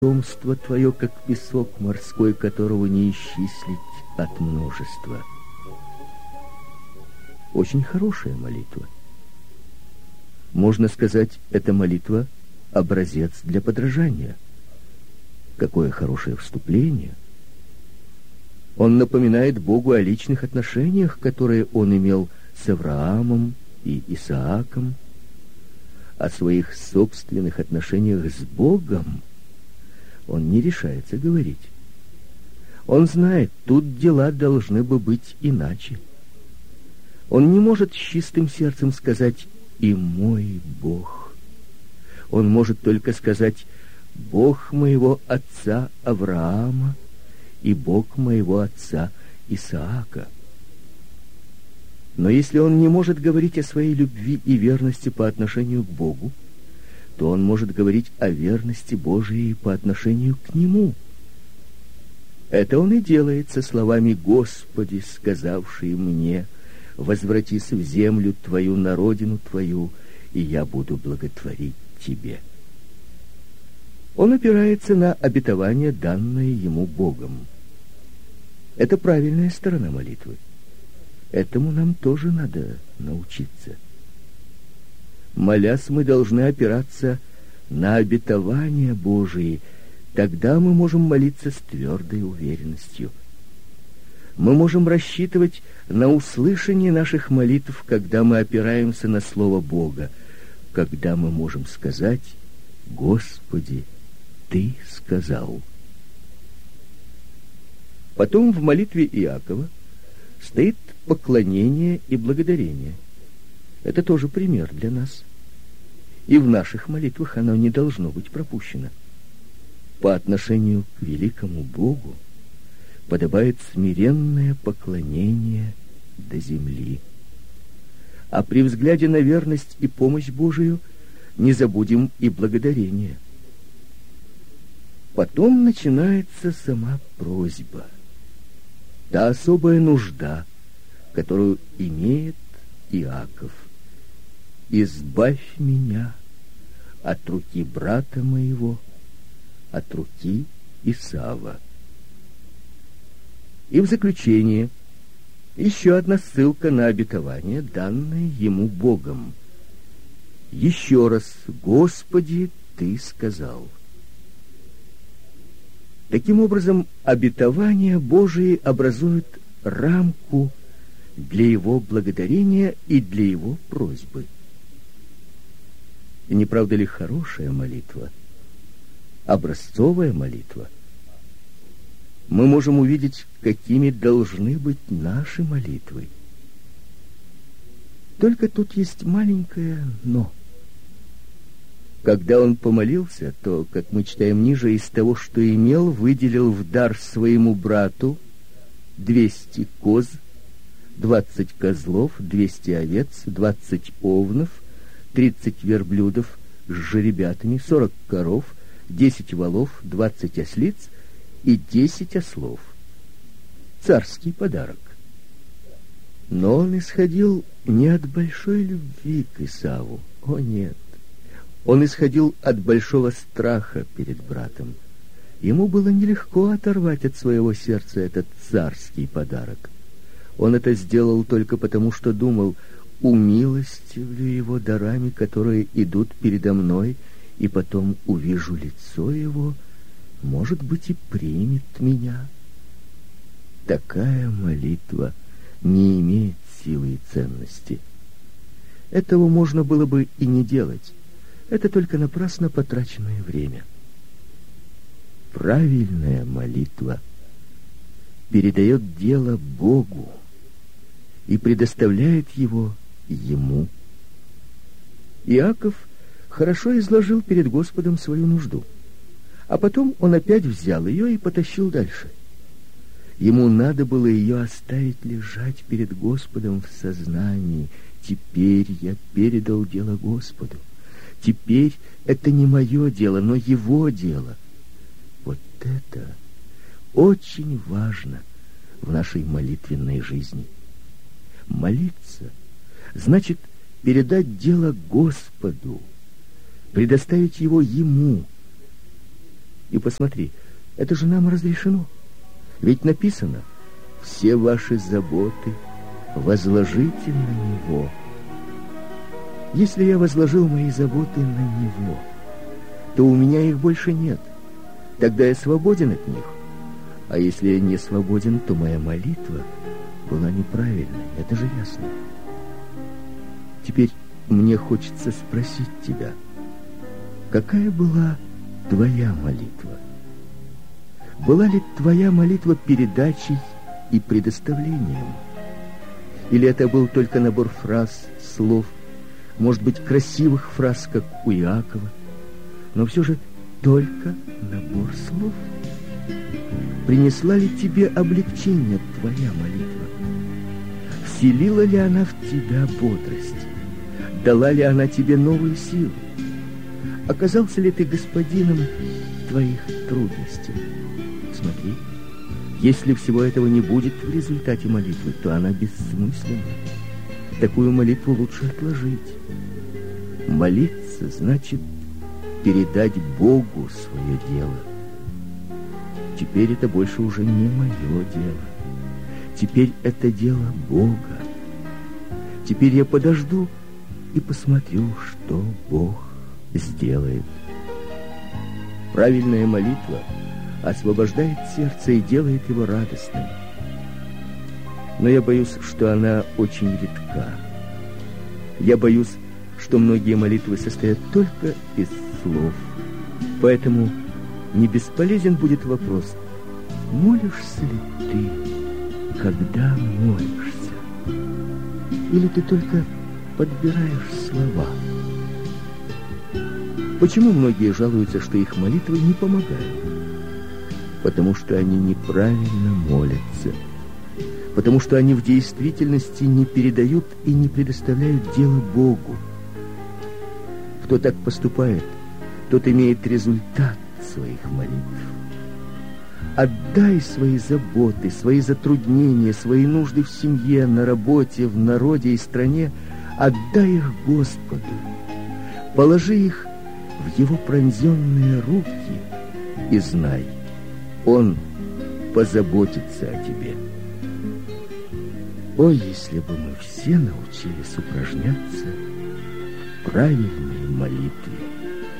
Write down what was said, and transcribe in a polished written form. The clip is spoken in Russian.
потомство твое, как песок морской, которого не исчислить от множества. Очень хорошая молитва. Можно сказать, эта молитва — образец для подражания. Какое хорошее вступление! Он напоминает Богу о личных отношениях, которые он имел с Авраамом и Исааком, о своих собственных отношениях с Богом он не решается говорить. Он знает, тут дела должны бы быть иначе. Он не может с чистым сердцем сказать «и мой Бог». Он может только сказать «Бог моего отца Авраама и Бог моего отца Исаака». Но если он не может говорить о своей любви и верности по отношению к Богу, то он может говорить о верности Божией по отношению к Нему. Это он и делает со словами «Господи, сказавший мне, возвратись в землю Твою, на родину Твою, и я буду благотворить Тебе». Он опирается на обетование, данное ему Богом. Это правильная сторона молитвы. Этому нам тоже надо научиться. Молясь, мы должны опираться на обетования Божии. Тогда мы можем молиться с твердой уверенностью. Мы можем рассчитывать на услышание наших молитв, когда мы опираемся на Слово Бога, когда мы можем сказать «Господи, Ты сказал». Потом в молитве Иакова стоит поклонение и благодарение. Это тоже пример для нас. И в наших молитвах оно не должно быть пропущено. По отношению к великому Богу подобает смиренное поклонение до земли. А при взгляде на верность и помощь Божию не забудем и благодарение. Потом начинается сама просьба. Та особая нужда, которую имеет Иаков. «Избавь меня от руки брата моего, от руки Исава». И в заключение еще одна ссылка на обетование, данное ему Богом. Еще раз: «Господи, Ты сказал». Таким образом, обетования Божии образуют рамку для его благодарения и для его просьбы. И не правда ли хорошая молитва? Образцовая молитва? Мы можем увидеть, какими должны быть наши молитвы. Только тут есть маленькое «но». Когда он помолился, то, как мы читаем ниже, из того, что имел, выделил в дар своему брату 200 коз, 20 козлов, 200 овец, 20 овнов, 30 верблюдов с жеребятами, 40 коров, 10 волов, 20 ослиц и 10 ослов. Царский подарок. Но он исходил не от большой любви к Исаву. О, нет. Он исходил от большого страха перед братом. Ему было нелегко оторвать от своего сердца этот царский подарок. Он это сделал только потому, что думал: умилостивлю его дарами, которые идут передо мной, и потом увижу лицо его, может быть, и примет меня. Такая молитва не имеет силы и ценности. Этого можно было бы и не делать. Это только напрасно потраченное время. Правильная молитва передает дело Богу и предоставляет его Ему. Иаков хорошо изложил перед Господом свою нужду, а потом он опять взял ее и потащил дальше. Ему надо было ее оставить лежать перед Господом в сознании. Теперь я передал дело Господу. Теперь это не мое дело, но Его дело. Вот это очень важно в нашей молитвенной жизни. Молиться значит передать дело Господу, предоставить его Ему. И посмотри, это же нам разрешено. Ведь написано: все ваши заботы возложите на Него. Если я возложил мои заботы на Него, то у меня их больше нет. Тогда я свободен от них. А если я не свободен, то моя молитва была неправильной. Это же ясно. Теперь мне хочется спросить тебя, какая была твоя молитва? Была ли твоя молитва передачей и предоставлением? Или это был только набор фраз, слов, может быть, красивых фраз, как у Иакова, но все же только набор слов? Принесла ли тебе облегчение твоя молитва? Вселила ли она в тебя бодрость? Дала ли она тебе новую силу? Оказался ли ты господином твоих трудностей? Смотри, если всего этого не будет в результате молитвы, то она бессмысленна. Такую молитву лучше отложить. Молиться значит передать Богу свое дело. Теперь это больше уже не мое дело. Теперь это дело Бога. Теперь я подожду и посмотрю, что Бог сделает. Правильная молитва освобождает сердце и делает его радостным. Но я боюсь, что она очень редка. Я боюсь, что многие молитвы состоят только из слов. Поэтому не бесполезен будет вопрос: молишься ли ты, когда молишься? Или ты только подбираешь слова? Почему многие жалуются, что их молитвы не помогают? Потому что они неправильно молятся. Потому что они в действительности не передают и не предоставляют дело Богу. Кто так поступает, тот имеет результат своих молитв. Отдай свои заботы, свои затруднения, свои нужды в семье, на работе, в народе и стране. Отдай их Господу. Положи их в Его пронзенные руки и знай, Он позаботится о тебе. О, если бы мы все научились упражняться в правильной молитве!